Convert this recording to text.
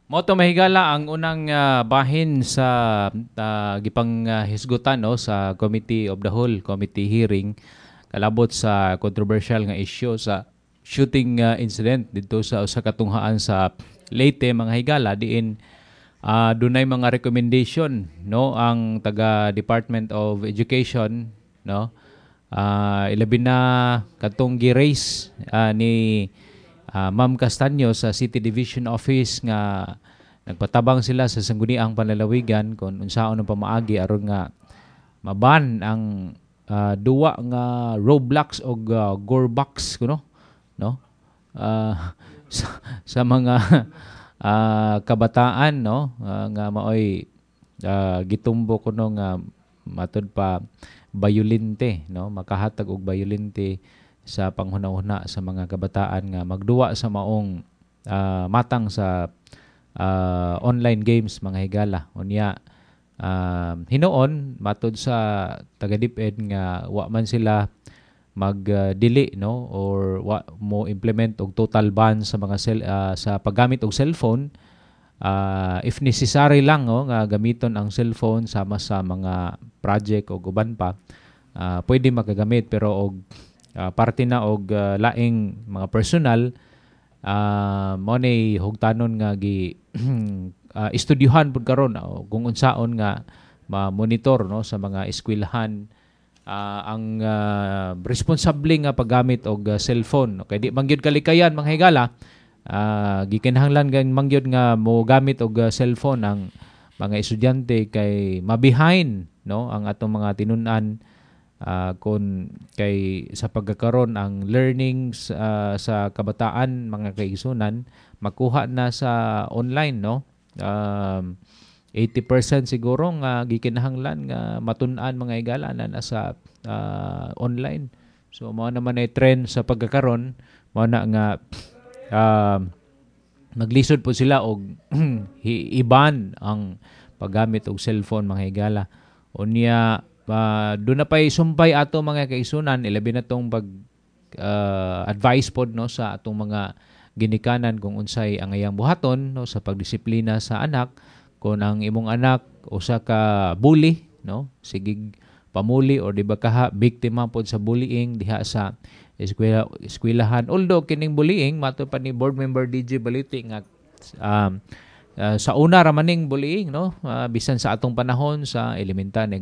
Moto mahigala ang unang bahin sa gipang hisgutan no sa Committee of the Whole committee hearing kalabot sa controversial nga issue sa shooting incident dito sa usa ka tunghaan sa Leyte mga higala diin dunay mga recommendation no ang taga Department of Education no ilabi na katong gi-raise ni Ma'am Castaño sa City Division Office nga nagpatabang sila sa sangguniang panlalawigan kung unsaon ang pamaagi aron nga maban ang duwa nga Roblox o Gorebox kuno no. Ah, sa mga kabataan no nga maoy gitumbo kuno nga matud pa bayolente no makahatag og bayolente sa panghuna-huna sa mga kabataan nga magduwa sa maong matang sa online games mga higala. Unya hinuon matud sa taga DepEd nga wa man sila magdili no or wa mo implement og total ban sa mga sa paggamit og cellphone. If necessary lang no nga gamiton ang cellphone sama sa mga project o uban pa pwede makagamit pero og parte na og laing mga personal mo ni hugtanon nga gi estudyuhan pud karon kung unsaon nga ma-monitor no sa mga eskwelahan ang responsable nga paggamit og cellphone. Okay, di mangyud kalikayan mga higala gikinahanglan gan mangyud nga mo gamit og cellphone ang mga estudyante kay mabehind no ang atong mga tinun-an kung kay sa pagkakaroon ang learning sa kabataan mga kaigsunan makuha na sa online no 80% siguro nga gikinahanglan nga matun-an mga higala na nasa online. So mao naman ay trend sa pagkakaroon mao na nga maglisod po sila og iban ang paggamit og cellphone mga higala. Unya doon na pa'y sumpay ato mga kaisunan, ilabi na tong pag advice pod no sa atong mga ginikanan kung unsay ang iyang buhaton no sa pagdisiplina sa anak. Kung ang imong anak usa ka bully no sigig pamuli or di ba kaha biktima pod sa bullying diha sa eskwelahan. Although kining bullying mato pa ni board member DJ Baliti nga sa una ramaning bullying no bisan sa atong panahon sa elementary